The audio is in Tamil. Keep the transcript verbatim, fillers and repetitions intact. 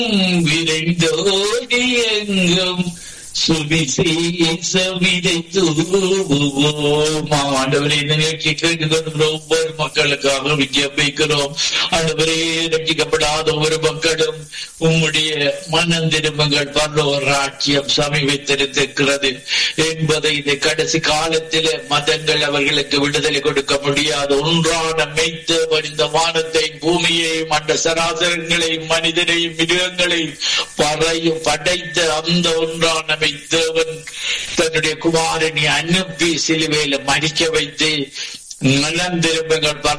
விரைந்தோடி எங்கும் சுவிசேஷ விதை தூவுவோம். ஆண்டவரே, இந்த நிகழ்ச்சி கேட்டுக்கொண்டிருக்கிற ஒவ்வொரு மக்களுக்காக விஜயபிக்கிறோம். ஆண்டவரே, ரட்சிக்கப்படாத ஒவ்வொரு மக்களும் உம்முடைய மனம் திரும்புங்கள், பரலோக ராஜ்யம் சமீபத்திருக்கிறது என்பதை இந்த கடைசி காலத்தில மதங்கள் அவர்களுக்கு விடுதலை கொடுக்க முடியாது. ஒன்றான மெய்த்தேவன் இந்த வானத்தை பூமியையும் அந்த சராசரங்களையும் மனிதனையும் மிருகங்களையும் பறையும் படைத்த அந்த ஒன்றான மெய்த்தேவன் தன்னுடைய குமாரனை அனுப்பி சிலுவையில மறிக்க வைத்து மனம் திரும்புங்கள்,